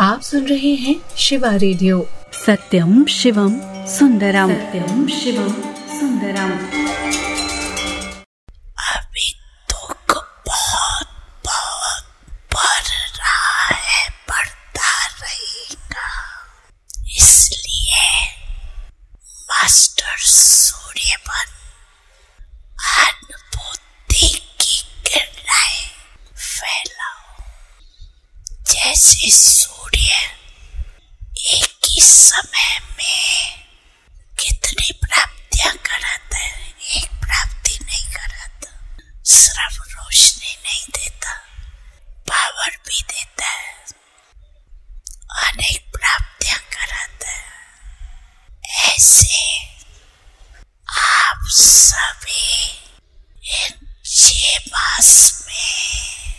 आप सुन रहे हैं शिवा रेडियो। सत्यम शिवम सुंदरम, सत्यम शिवम सुंदरम। अभी दुख बहुत बहुत बढ़ रहा है, बढ़ता रहेगा। इसलिए मास्टर सूर्यवन अनुभूति की किरणें फैलाओ। जैसे सूर्य एक ही समय में कितनी प्राप्तियां करता है, एक प्राप्ति नहीं करता, सिर्फ रोशनी नहीं देता, पावर भी देता है, अनेक प्राप्तियां करता है। ऐसे आप सभी इन 6 मास में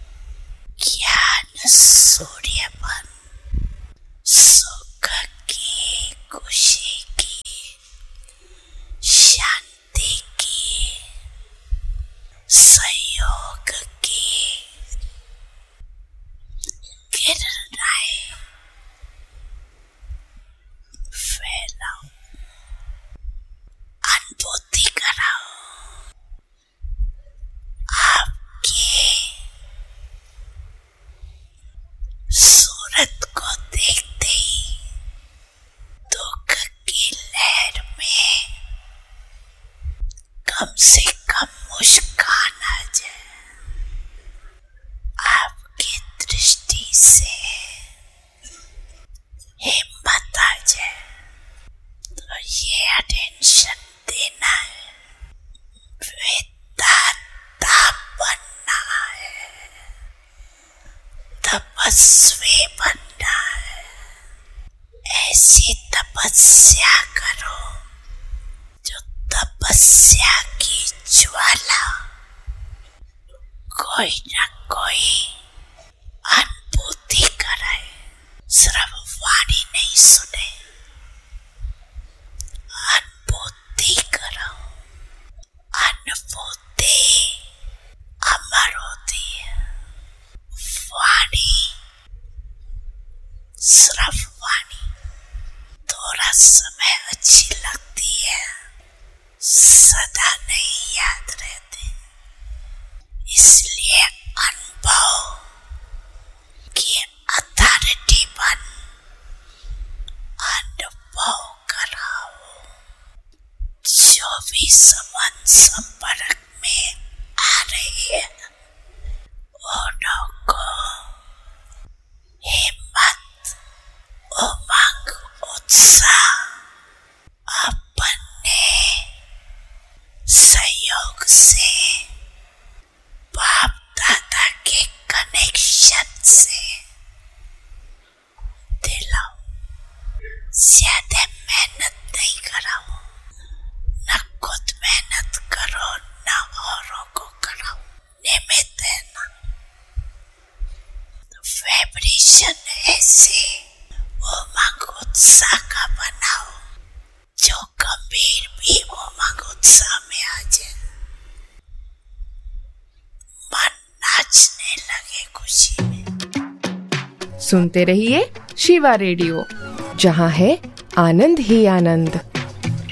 ज्ञान सूर्यवन, सुख की, खुशी की, शांति की, सहयोग की किरणें फैलाओ, अनुभूति कराओ। आपके सूरत को देखते ही दुख की लहर में कम से कम मुस्कान आ जाए, आपकी दृष्टि से हिम्मत आ जाए, तो ये अटेंशन देना है, विधाता बनना है, तपस्वी बनना है। ऐसी तपस्या करो जो तपस्या की ज्वाला कोई न कोई अनुभूति कराए, सिर्फ वाणी नहीं सुने, अनुभूति करो। अनुभूति अमर होती है, वाणी सिर्फ वाणी थोड़ा समय अच्छी लगती है, सदा नहीं याद रहते। इसलिए अनुभव की अथॉरिटी बन, अनुभव कराओ। जो भी संबंध संपर्क में आ रही है, उनको हिम्मत, उमंग, उत्साह अपने सहयोग से, बाप दादा के कनेक्शन से दिलाओ। ज्यादा मेहनत नहीं कराओ, न खुद मेहनत करो, न औरों को कराओ। निमित्त है ना, वाइब्रेशन ऐसे उमंग उत्साह का बनाओ जो गंभीर भी उमंग उत्साह में आ जाए, मन नाचने लगे खुशी में। सुनते रहिए शिवा रेडियो, जहाँ है आनंद ही आनंद।